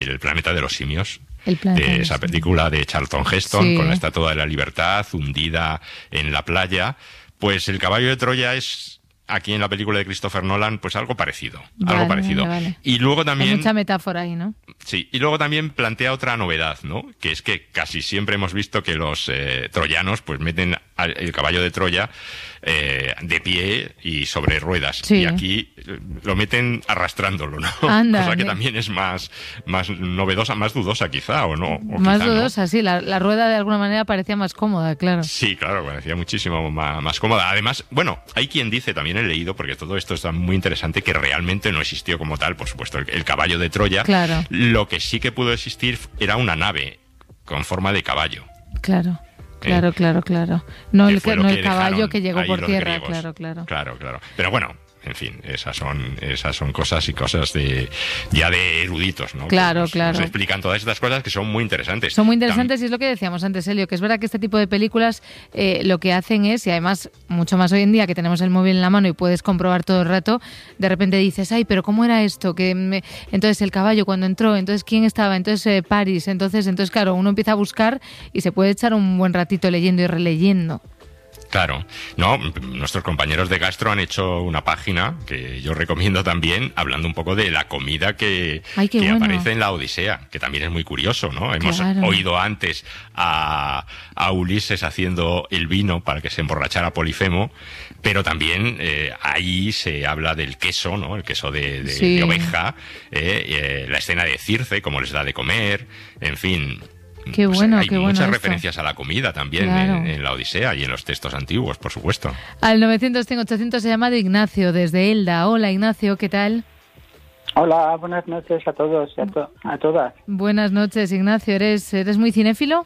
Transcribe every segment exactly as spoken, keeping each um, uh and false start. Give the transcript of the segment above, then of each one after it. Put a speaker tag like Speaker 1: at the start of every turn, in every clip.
Speaker 1: El planeta de los simios.
Speaker 2: El planeta
Speaker 1: de
Speaker 2: de
Speaker 1: esa
Speaker 2: los simios.
Speaker 1: película de Charlton Heston,
Speaker 2: Sí.
Speaker 1: con la Estatua de la Libertad hundida en la playa. Pues el caballo de Troya es, aquí en la película de Christopher Nolan, pues algo parecido.
Speaker 2: Vale,
Speaker 1: algo parecido.
Speaker 2: vale, vale.
Speaker 1: Y luego
Speaker 2: Hay
Speaker 1: también...
Speaker 2: mucha metáfora ahí, ¿no?
Speaker 1: Sí, y luego también plantea otra novedad, ¿no? Que es que casi siempre hemos visto que los eh, troyanos pues meten al, el caballo de Troya eh, de pie y sobre ruedas.
Speaker 2: Sí.
Speaker 1: Y aquí eh, lo meten arrastrándolo, ¿no?
Speaker 2: Anda,
Speaker 1: Cosa que
Speaker 2: me-
Speaker 1: también es más, más novedosa, más dudosa quizá, ¿o no? O
Speaker 2: Más
Speaker 1: quizá no.
Speaker 2: dudosa, sí. La, la rueda de alguna manera parecía más cómoda, claro.
Speaker 1: Sí, claro, parecía muchísimo más, más cómoda. Además, bueno, hay quien dice, también he leído, porque todo esto está muy interesante, que realmente no existió como tal, por supuesto, el, el caballo de Troya.
Speaker 2: Claro.
Speaker 1: Lo que sí que pudo existir era una nave con forma de caballo.
Speaker 2: Claro, claro, claro, claro. No
Speaker 1: que
Speaker 2: el,
Speaker 1: fue
Speaker 2: que,
Speaker 1: lo
Speaker 2: no
Speaker 1: que
Speaker 2: el caballo
Speaker 1: dejaron
Speaker 2: que llegó
Speaker 1: ahí
Speaker 2: por
Speaker 1: los
Speaker 2: tierra,
Speaker 1: griegos.
Speaker 2: claro, claro.
Speaker 1: Claro, claro. Pero bueno, en fin, esas son esas son cosas y cosas de ya de eruditos, ¿no?
Speaker 2: Claro,
Speaker 1: Que nos,
Speaker 2: claro.
Speaker 1: nos explican todas estas cosas que son muy interesantes.
Speaker 2: Son muy interesantes y es lo que decíamos antes, Elio, que es verdad que este tipo de películas eh, lo que hacen es, y además mucho más hoy en día que tenemos el móvil en la mano y puedes comprobar todo el rato, de repente dices, ay, pero ¿cómo era esto? Que me... Entonces el caballo cuando entró, entonces ¿quién estaba? Entonces eh, París, entonces, entonces claro, uno empieza a buscar y se puede echar un buen ratito leyendo y releyendo.
Speaker 1: Claro, no, nuestros compañeros de Gastro han hecho una página que yo recomiendo también, hablando un poco de la comida que,
Speaker 2: Ay, qué
Speaker 1: que
Speaker 2: bueno.
Speaker 1: aparece en la Odisea, que también es muy curioso, ¿no? Hemos
Speaker 2: Claro.
Speaker 1: oído antes a, a Ulises haciendo el vino para que se emborrachara Polifemo, pero también eh, ahí se habla del queso, ¿no? El queso de, de,
Speaker 2: Sí.
Speaker 1: de oveja, eh, eh, la escena de Circe, cómo les da de comer, en fin.
Speaker 2: Qué
Speaker 1: Pues
Speaker 2: bueno,
Speaker 1: hay
Speaker 2: qué bueno
Speaker 1: muchas
Speaker 2: esto.
Speaker 1: referencias a la comida también
Speaker 2: Claro.
Speaker 1: en, en la Odisea y en los textos antiguos, por supuesto.
Speaker 2: Al novecientos cien ochocientos se ha llamado Ignacio desde Elda. Hola Ignacio, ¿qué tal?
Speaker 3: Hola, buenas noches a todos y a, to- a todas.
Speaker 2: Buenas noches Ignacio, ¿eres, eres muy cinéfilo?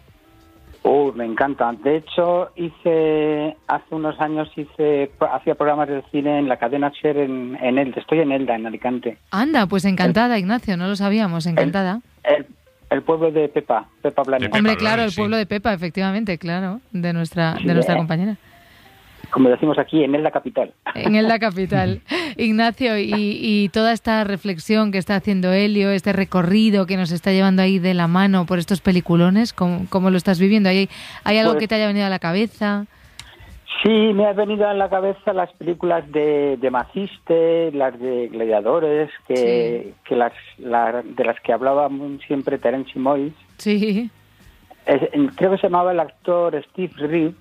Speaker 3: Uh, me encanta. De hecho, hice hace unos años hice hacía programas de cine en la cadena SER en, en Elda. Estoy en Elda, en Alicante.
Speaker 2: Anda, pues encantada Ignacio, no lo sabíamos, encantada.
Speaker 3: El, el pueblo de Pepa, Pepa Blanes.
Speaker 1: De Pepa
Speaker 2: Hombre,
Speaker 1: Blanes,
Speaker 2: claro, el
Speaker 1: sí.
Speaker 2: pueblo de Pepa, efectivamente, claro, de nuestra,
Speaker 3: Sí,
Speaker 2: de nuestra
Speaker 3: eh.
Speaker 2: compañera.
Speaker 3: Como decimos aquí, en Elda capital.
Speaker 2: En Elda capital. Ignacio, y, y toda esta reflexión que está haciendo Elio, este recorrido que nos está llevando ahí de la mano por estos peliculones, ¿cómo, cómo lo estás viviendo? ¿Hay, hay algo
Speaker 3: Pues-
Speaker 2: que te haya venido a la cabeza?
Speaker 3: Sí, me ha venido a la cabeza las películas de, de Maciste, las de Gladiadores, que, que las, la- de las que hablaba muy siempre Terence Moyes.
Speaker 2: Sí,
Speaker 3: Es- creo que se llamaba el actor Steve Reeves,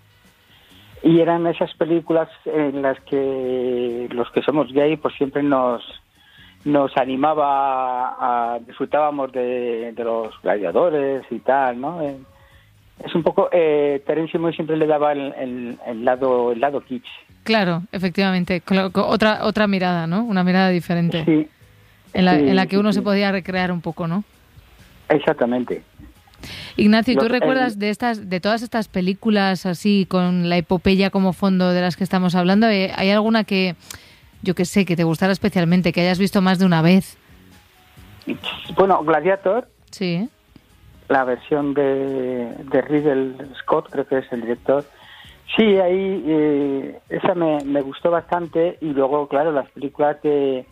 Speaker 3: y eran esas películas en las que los que somos gay pues siempre nos nos animaba a, a- disfrutábamos de, de los gladiadores y tal, ¿no? Eh, es un poco eh, Terence Moyes siempre le daba el, el, el lado el lado kitsch.
Speaker 2: claro, efectivamente. Cla- co- Otra, otra mirada, ¿no? Una mirada diferente.
Speaker 3: Sí,
Speaker 2: En la,
Speaker 3: sí,
Speaker 2: en la que uno
Speaker 3: sí,
Speaker 2: se
Speaker 3: sí.
Speaker 2: podía recrear un poco, ¿no?
Speaker 3: Exactamente.
Speaker 2: Ignacio, ¿y tú
Speaker 3: Los-
Speaker 2: recuerdas
Speaker 3: el-
Speaker 2: de estas, de todas estas películas así, con la epopeya como fondo de las que estamos hablando, eh, ¿hay alguna que, yo que sé, que te gustara especialmente, que hayas visto más de una vez?
Speaker 3: Bueno, Gladiator,
Speaker 2: Sí,
Speaker 3: la versión de, de Ridley Scott, creo que es el director. Sí, ahí eh, esa me, me gustó bastante, y luego, claro, las películas de,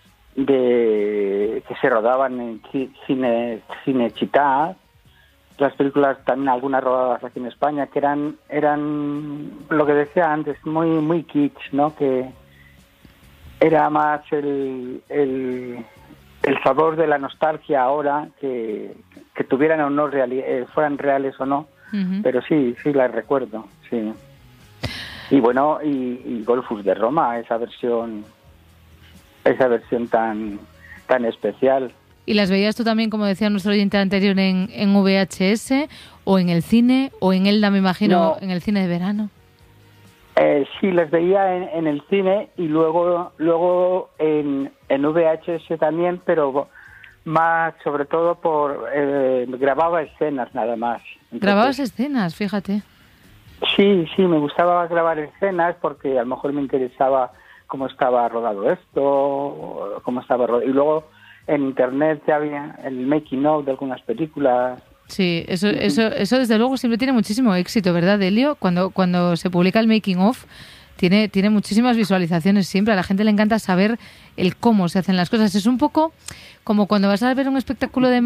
Speaker 3: de que se rodaban en ci- cine cine Chitá, las películas también algunas rodadas aquí en España, que eran eran lo que decía antes, muy muy kitsch, ¿no? Que era más el, el el sabor de la nostalgia ahora, que, que tuvieran o no reali- eh, fueran reales o no,
Speaker 2: ujú.
Speaker 3: pero sí, sí las recuerdo, sí. Y bueno, y, y Golfus de Roma, esa versión, esa versión tan tan especial.
Speaker 2: ¿Y las veías tú también, como decía nuestro oyente anterior, en, en V H S, o en el cine, o en Elda, me imagino,
Speaker 3: No.
Speaker 2: en el cine de verano?
Speaker 3: Eh, sí, las veía en, en el cine y luego luego en, en V H S también, pero más sobre todo por eh, grababa escenas nada más. Entonces,
Speaker 2: Grababas escenas, fíjate.
Speaker 3: Sí, sí, me gustaba grabar escenas porque a lo mejor me interesaba cómo estaba rodado esto, o cómo estaba rodado. Y luego en internet ya había el making of de algunas películas.
Speaker 2: Sí, eso, eso, eso desde luego siempre tiene muchísimo éxito, ¿verdad, Elio? Cuando, cuando se publica el making of, tiene, tiene muchísimas visualizaciones siempre. A la gente le encanta saber el cómo se hacen las cosas. Es un poco como cuando vas a ver un espectáculo de